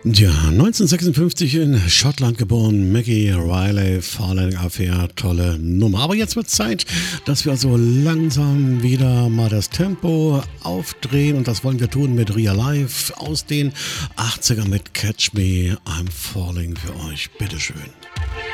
Ja, 1956 in Schottland geboren, Maggie Riley, Falling Affair, tolle Nummer. Aber jetzt wird Zeit, dass wir so langsam wieder mal das Tempo aufdrehen und das wollen wir tun mit Real Life aus den 80ern mit Catch Me, I'm Falling für euch. Bitteschön.